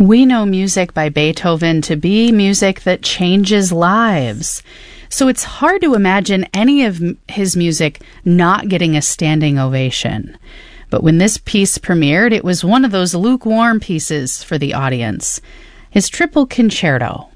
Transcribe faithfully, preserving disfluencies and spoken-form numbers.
We know music by Beethoven to be music that changes lives. So it's hard to imagine any of his music not getting a standing ovation. But when this piece premiered, it was one of those lukewarm pieces for the audience. His Triple Concerto.